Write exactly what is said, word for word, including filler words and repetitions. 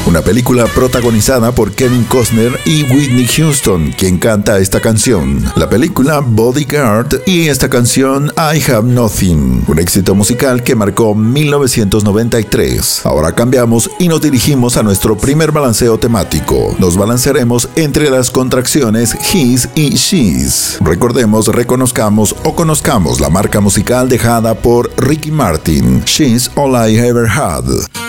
una película protagonizada por Kevin Costner y Whitney Houston, quien canta esta canción. La película Bodyguard y esta canción I Have Nothing, un éxito musical que marcó mil novecientos noventa y tres. Ahora cambiamos y nos dirigimos a nuestro primer balanceo temático. Nos balancearemos entre las contracciones his y she's. Recordemos, reconozcamos o conozcamos la marca musical dejada por Ricky Martin, She's All I Ever Had.